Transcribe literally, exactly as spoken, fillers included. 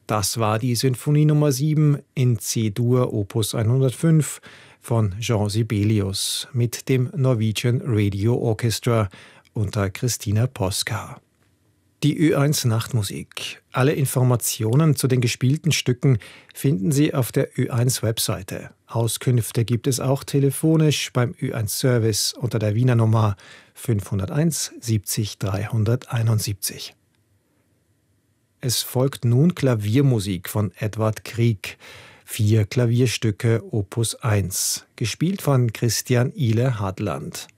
Das war die Sinfonie Nummer sieben in C-Dur Opus hundertfünf von Jean Sibelius mit dem Norwegian Radio Orchestra unter Christina Posca. Die Ö eins Nachtmusik. Alle Informationen zu den gespielten Stücken finden Sie auf der Ö eins Webseite. Auskünfte gibt es auch telefonisch beim Ö eins Service unter der Wiener Nummer fünfhunderteins siebzig dreihunderteinundsiebzig. Es folgt nun Klaviermusik von Edvard Grieg. Vier Klavierstücke Opus eins, gespielt von Christian Ile Hadland.